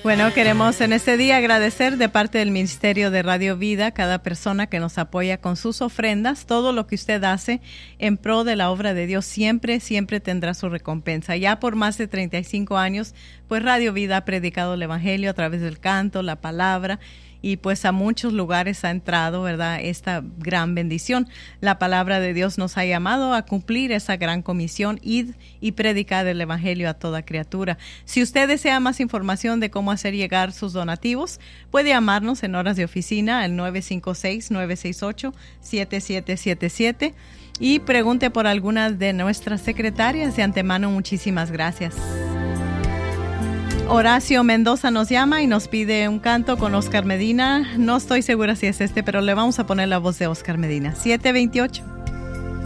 Bueno, queremos en este día agradecer de parte del Ministerio de Radio Vida cada persona que nos apoya con sus ofrendas. Todo lo que usted hace en pro de la obra de Dios siempre tendrá su recompensa. Ya por más de 35 años, pues Radio Vida ha predicado el Evangelio a través del canto, la palabra, y pues a muchos lugares ha entrado, ¿verdad?, esta gran bendición. La palabra de Dios nos ha llamado a cumplir esa gran comisión, id y predicar el Evangelio a toda criatura. Si usted desea más información de cómo hacer llegar sus donativos, puede llamarnos en horas de oficina al 956-968-7777 y pregunte por alguna de nuestras secretarias. De antemano, muchísimas gracias. Horacio Mendoza nos llama y nos pide un canto con Oscar Medina. No estoy segura si es pero le vamos a poner la voz de Oscar Medina. 728.